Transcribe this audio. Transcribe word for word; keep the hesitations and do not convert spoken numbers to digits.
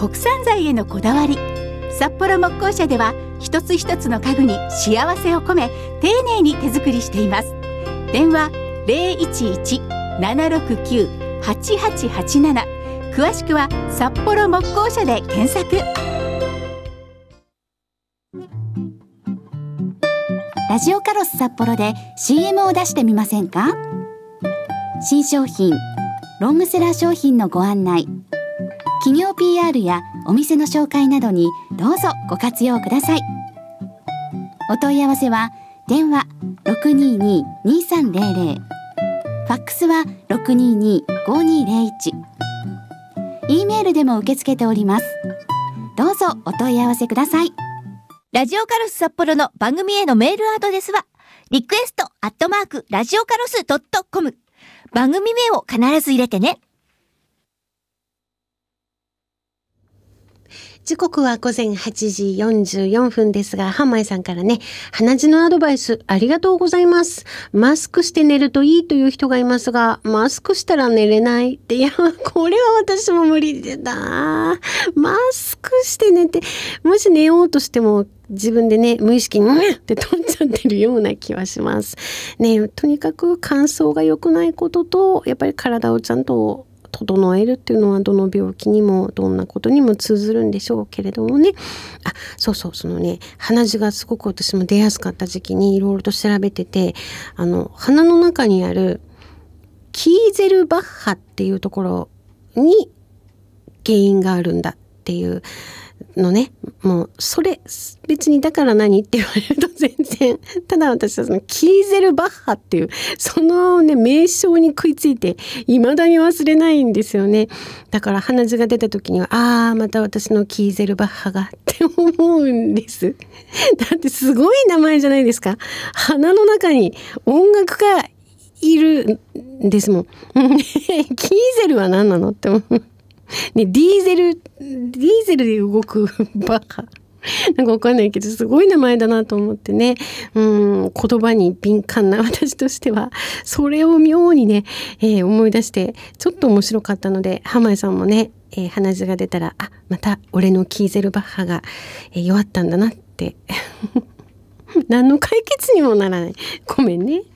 国産材へのこだわり。札幌木工社では一つ一つの家具に幸せを込め丁寧に手作りしています。電話 ゼロイチイチ ななろくきゅう はちはちはちなな、詳しくは札幌木工社で検索。 ラジオカロス札幌で シーエム を出してみませんか？新商品、ロングセラー商品のご案内、企業 ピーアール やお店の紹介などにどうぞご活用ください。お問い合わせは電話 ろくにーにー にーさんゼロゼロ、ファックスは ろくにーにー ごにーゼロいち、E メールでも受け付けております。どうぞお問い合わせください。 ラジオカロス札幌の番組へのメールアドレスはリクエストアットマークラジオカロスドットコム、番組名を必ず入れてね。 時刻は午前はちじよんじゅうよんふんですが、ハンマイさんからね、鼻血のアドバイスありがとうございます。マスクして寝るといいという人がいますが、マスクしたら寝れないって、いや、これは私も無理だ。マスクして寝て、もし寝ようとしても自分でね、無意識にうんって取っちゃってるような気はします。ね、とにかく乾燥が良くないことと、やっぱり体をちゃんと整えるっていうのはどの病気にもどんなことにも通ずるんでしょうけれどもね。あ、そうそう、そのね、鼻血がすごく私も出やすかった時期にいろいろと調べてて、あの鼻の中にあるキーゼルバッハっていうところに原因があるんだっていうのね。もうそれ別にだから何って言われると全然、ただ私はそのキーゼルバッハっていうそのね名称に食いついて未だに忘れないんですよね。だから鼻血が出た時にはああまた私のキーゼルバッハがって思うんです。だってすごい名前じゃないですか。鼻の中に音楽家いるんですもん。キーゼルは何なのって思う。ね、ディーゼル、ディーゼルで動くバカ。なんかわかんないけど、すごい名前だなと思ってね。うん、言葉に敏感な私としては、それを妙にね、えー、思い出して、ちょっと面白かったので、浜井さんもね、えー、鼻血が出たら、あ、また俺のキーゼルバッハが、えー、弱ったんだなって。何の解決にもならない。ごめんね。